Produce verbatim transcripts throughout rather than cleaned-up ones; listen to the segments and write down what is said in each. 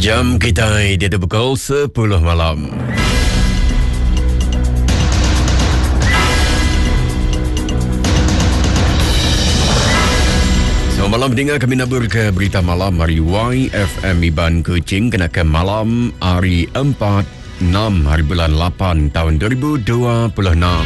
Jam kita dia tu pukul sepuluh malam. Selamat malam pendengar, kami nabur ke berita malam hari Y F M Iban Kuching kena ke malam hari empat enam hari bulan lapan tahun dua ribu dua puluh enam.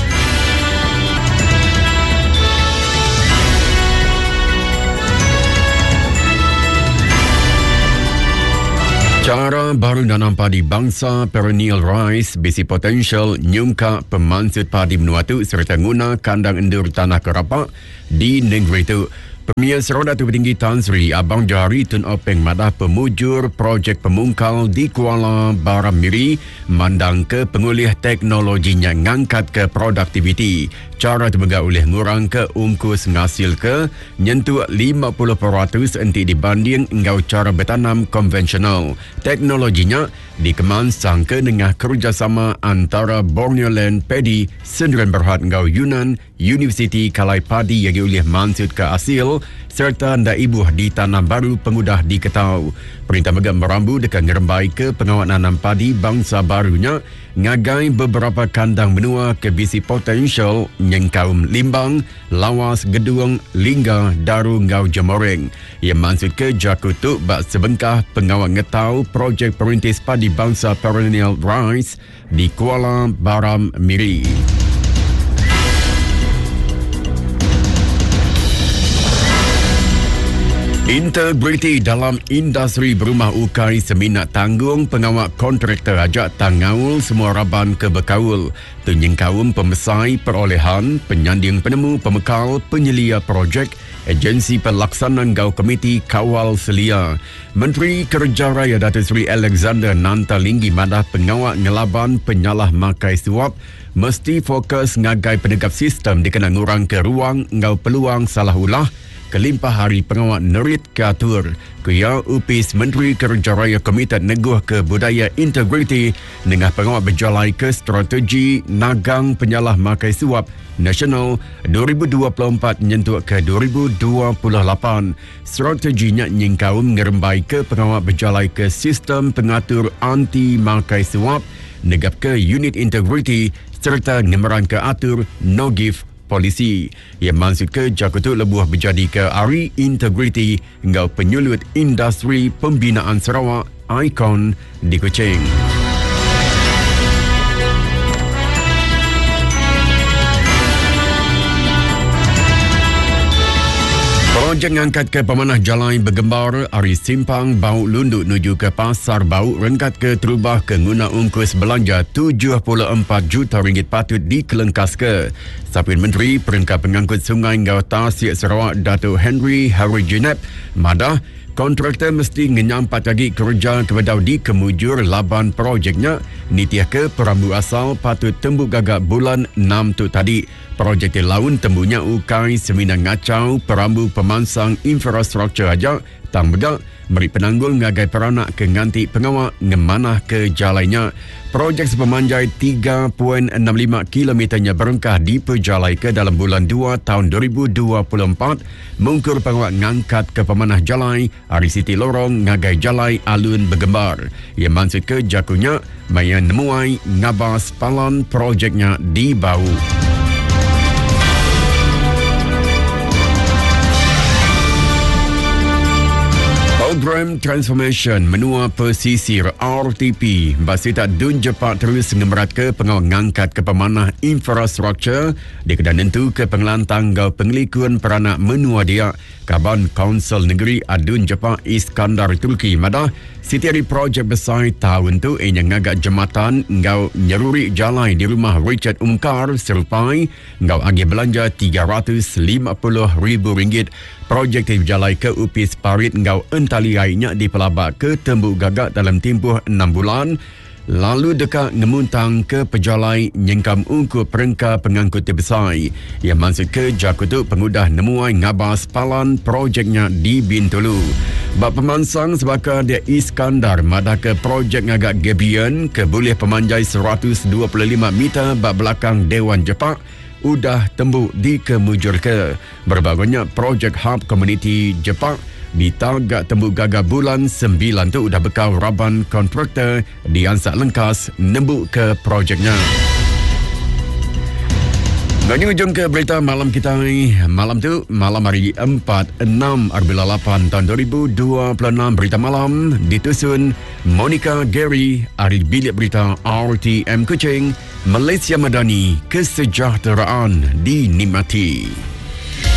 Cara baru nanam padi bangsa perennial rice bisi potensial nyungka pemansut padi menuatu serta guna kandang endur tanah kerapak di negeri itu. Premier Seroda Datuk Petinggi Tan Sri Abang Jari Tun Openg madah pemujur projek pemungkal di Kuala Baram Miri mandang ke pengulih teknologinya ngangkat ke produktiviti. Cara terbegak oleh ngurang ke ungkus ngasil ke nyentuh lima puluh peratus enti dibanding engkau cara bertanam konvensional. Teknologinya dikemansang ke dengan kerjasama antara Borneo Land Paddy Sendirian Berhad engkau Yunan Universiti Kalai Padi yang oleh mansut ke asil serta anda ibu di tanah baru pengudah diketahui. Perintah Megam Merambu dekat ngerembai ke pengawal nanam padi bangsa barunya ngagai beberapa kandang benua ke bisi potensial nyengkaum limbang, lawas, gedung, lingga, daru, ngau jemoreng. Ia maksud ke jakutuk bak sebengkah pengawal ngetau projek perintis padi bangsa perennial rice di Kuala Baram Miri. Integriti dalam industri berumah ukai seminat tanggung pengawal kontraktor ajak tangaul semua raban ke berkaul. Tunyengkaum pemesai perolehan, penyanding penemu, pemekal, penyelia projek, agensi pelaksanaan gau komiti kawal selia. Menteri Kerja Raya Datuk Seri Alexander Nantalinggi madah pengawal ngelaban penyalah makai suap mesti fokus ngagai penegak sistem dikena ngurang ke ruang ngau peluang salah ulah kelimpah hari pengawal nerit keatur. Kuya Upis Menteri Kerja Raya Komited Neguh ke Budaya Integriti dengan pengawal berjalai ke strategi nagang penyalah makai suap nasional dua ribu dua puluh empat menyentuh ke dua ribu dua puluh lapan. Strateginya nyingkaum ngerembai ke pengawal berjalai ke sistem pengatur anti makai suap negap ke unit integriti serta ngemeran ke atur no give polisi. Ia maksud ke jakutuk lebuh berjadi ke Ari Integriti engkau penyulut industri pembinaan Sarawak Ikon di Kuching. Projek ngangkat ke pemanah jalan bergembar Ari Simpang Bau Lunduk menuju ke Pasar Bau rengkat ke terubah ke guna ungkus belanja tujuh puluh empat juta ringgit patut dikelengkas ke. Sapin Menteri Perangkat Pengangkut Sungai Ngau Tasik Sarawak Datuk Henry Harry Junep madah kontraktor mesti menyampat lagi kerja kepada di kemujur laban projeknya nitiah ke perambu asal patut tembuk gagak bulan enam tu tadi. Projek laun tembunya ukai semina ngacau perambu pemansang infrastruktur aja tang begak meri penanggul ngagai peranak ke nganti pengawal ngemanah ke jalannya. Projek sepemanjai tiga perpuluhan enam lima kilometernya berengkah diperjalai ke dalam bulan dua tahun dua ribu dua puluh empat mengkur pengawal ngangkat ke pemanah jalai Ari Siti Lorong ngagai jalai alun bergembar. Ia maksud ke jakunya mayan nemuai ngabas palan projeknya di Bau. Program Transformation Menua Pesisir R T P basita dun jepat terus ngemerat ke pengawal ngangkat ke pemanah infrastruktur di kedan nentu ke pengelantang gau pengelikun peranak menua dia Kaban Kaunsel Negeri Adun Jepak Iskandar Turki madah setiap projek besar tahun tu yang ngagak jematan ngau nyeruri jalan di rumah Richard Umkar serupai ngau agi belanja tiga ratus lima puluh ribu ringgit. Projek dijalai ke Upis Parit ngau entali airnya di pelabak ke tembuk gagak dalam tempoh enam bulan. Lalu dekat ngemuntang ke pejalai nyengkam ungku perengka pengangkut terbesar. Ia maksud ke jakutuk pengudah nemuai ngabas palan projeknya di Bintulu. Bak pemansang sebakar dia Iskandar madah ke projek ngagak Gabian ke boleh pemanjai seratus dua puluh lima meter bak belakang Dewan Jepak udah tembuk di kemujur ke. Berbagainya projek hub komuniti Jepak ditagak tembuk gagal bulan sembilan tu dah bekal raban kontraktor diansak lengkas nembuk ke projeknya. Ini ujung ke berita malam kita ni. Malam tu, malam hari empat, enam, apabila lapan tahun dua ribu dua puluh enam. Berita malam ditusun Monica Gary, ahli bilik berita R T M Kuching. Malaysia Madani, kesejahteraan dinikmati.